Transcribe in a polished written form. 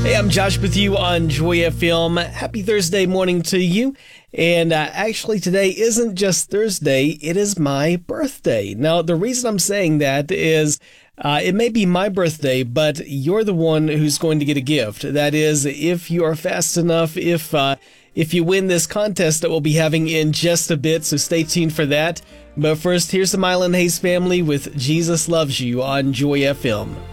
Hey, I'm Josh with you on Joy FM. Happy Thursday morning to you. And actually, today isn't just Thursday, it is my birthday. Now, the reason I'm saying that is it may be my birthday, but you're the one who's going to get a gift. That is, if you are fast enough, if you win this contest that we'll be having in just a bit, so stay tuned for that. But first, here's the Mylan Hayes family with Jesus Loves You on Joy FM.